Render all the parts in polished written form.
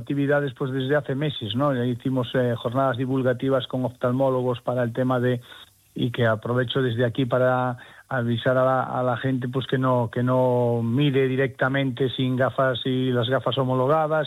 actividades pues desde hace meses, ¿no? Ya hicimos jornadas divulgativas con oftalmólogos para el tema de, y que aprovecho desde aquí para avisar a la gente pues que no mire directamente sin gafas y las gafas homologadas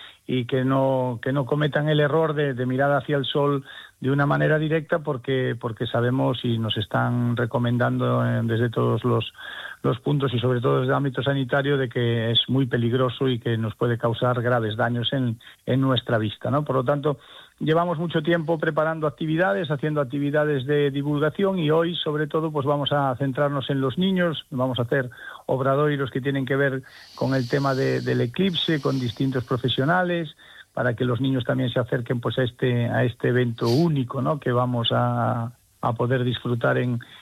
y que no cometan el error de mirar hacia el sol de una manera directa porque sabemos y nos están recomendando desde todos los puntos y sobre todo desde el ámbito sanitario de que es muy peligroso y que nos puede causar graves daños en nuestra vista, ¿no? Por lo tanto, llevamos mucho tiempo preparando actividades, haciendo actividades de divulgación y hoy, sobre todo, pues vamos a centrarnos en los niños, vamos a hacer obradoiros que tienen que ver con el tema del eclipse, con distintos profesionales, para que los niños también se acerquen pues a este evento único, ¿no? Que vamos a poder disfrutar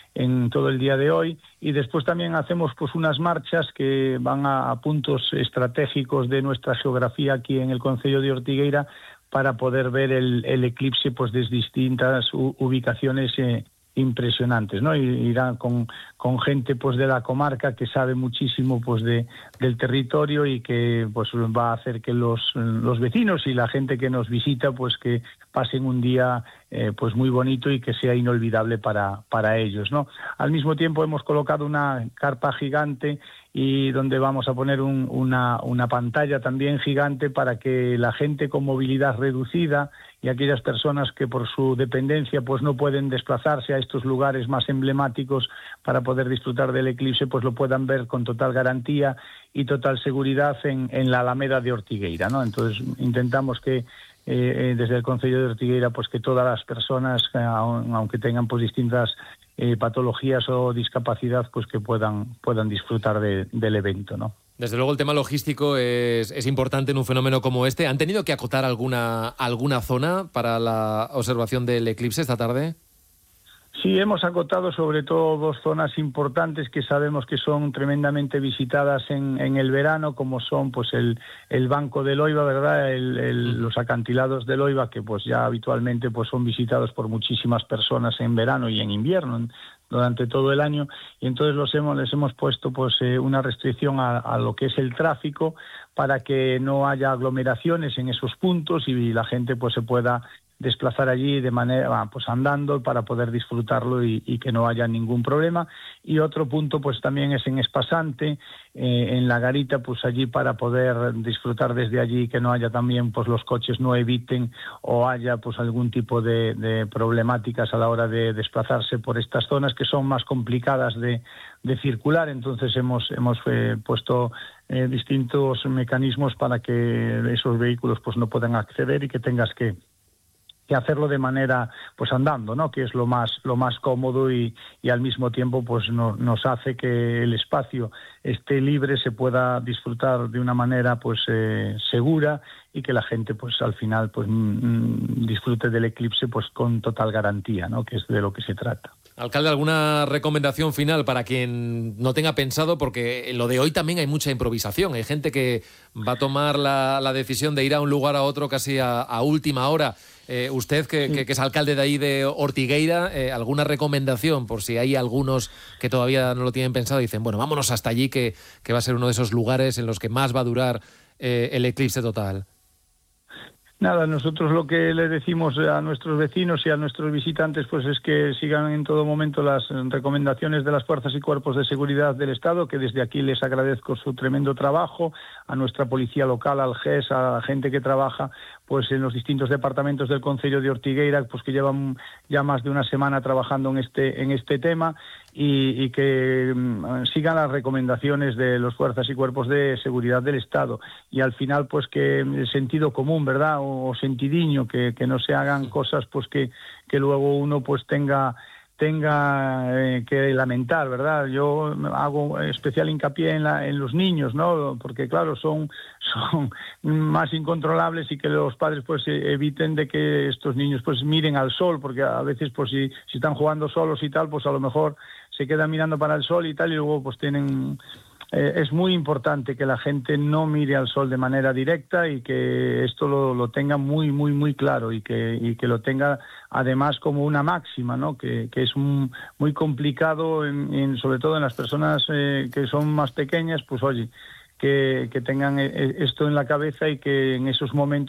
en todo el día de hoy. Y después también hacemos pues unas marchas que van a puntos estratégicos de nuestra geografía aquí en el concello de Ortigueira para poder ver el eclipse pues desde distintas ubicaciones impresionantes, ¿no? Y irán con gente pues de la comarca que sabe muchísimo pues del territorio y que pues va a hacer que los vecinos y la gente que nos visita pues que pasen un día pues muy bonito y que sea inolvidable para ellos, ¿no? Al mismo tiempo hemos colocado una carpa gigante y donde vamos a poner una pantalla también gigante para que la gente con movilidad reducida y aquellas personas que por su dependencia pues no pueden desplazarse a estos lugares más emblemáticos para poder disfrutar del eclipse pues lo puedan ver con total garantía y total seguridad en la Alameda de Ortigueira, ¿no? Entonces intentamos que desde el concello de Ortigueira pues que todas las personas aunque tengan pues distintas patologías o discapacidad pues que puedan disfrutar del evento, ¿no? Desde luego el tema logístico es importante en un fenómeno como este. ¿Han tenido que acotar alguna zona para la observación del eclipse esta tarde? Sí, hemos acotado sobre todo dos zonas importantes que sabemos que son tremendamente visitadas en el verano, como son pues el Banco de Loiva, ¿verdad? Los acantilados de Loiva, que pues ya habitualmente pues son visitados por muchísimas personas en verano y en invierno, durante todo el año, y entonces les hemos puesto pues una restricción a lo que es el tráfico para que no haya aglomeraciones en esos puntos y la gente pues se pueda desplazar allí de manera pues andando para poder disfrutarlo y que no haya ningún problema. Y otro punto pues también es en Espasante, en la garita, pues allí para poder disfrutar desde allí, que no haya también pues los coches no eviten o haya pues algún tipo de problemáticas a la hora de desplazarse por estas zonas que son más complicadas de circular. Entonces hemos puesto distintos mecanismos para que esos vehículos pues no puedan acceder y que tengas que hacerlo de manera pues andando, ¿no? Que es lo más cómodo y al mismo tiempo pues nos hace que el espacio esté libre, se pueda disfrutar de una manera pues segura y que la gente pues al final pues disfrute del eclipse pues con total garantía, ¿no? Que es de lo que se trata. Alcalde, ¿alguna recomendación final para quien no tenga pensado? Porque en lo de hoy también hay mucha improvisación. Hay gente que va a tomar la decisión de ir a un lugar a otro casi a última hora. Usted, que es alcalde de ahí de Ortigueira, ¿alguna recomendación por si hay algunos que todavía no lo tienen pensado y dicen, bueno, vámonos hasta allí, que va a ser uno de esos lugares en los que más va a durar el eclipse total? Nada, nosotros lo que le decimos a nuestros vecinos y a nuestros visitantes pues es que sigan en todo momento las recomendaciones de las fuerzas y cuerpos de seguridad del Estado, que desde aquí les agradezco su tremendo trabajo, a nuestra policía local, al GES, a la gente que trabaja pues en los distintos departamentos del concello de Ortigueira, pues que llevan ya más de una semana trabajando en este tema y que sigan las recomendaciones de las fuerzas y cuerpos de seguridad del Estado y al final pues que el sentido común, ¿verdad? O sentidiño, que no se hagan cosas pues que luego uno pues tenga que lamentar, ¿verdad? Yo hago especial hincapié en los niños, ¿no? Porque claro, son más incontrolables y que los padres pues eviten de que estos niños pues miren al sol, porque a veces pues si están jugando solos y tal, pues a lo mejor se quedan mirando para el sol y tal y luego pues tienen... es muy importante que la gente no mire al sol de manera directa y que esto lo tenga muy, muy, muy claro y que lo tenga además como una máxima, ¿no? Que es muy complicado, sobre todo en las personas que son más pequeñas, pues oye, que tengan esto en la cabeza y que en esos momentos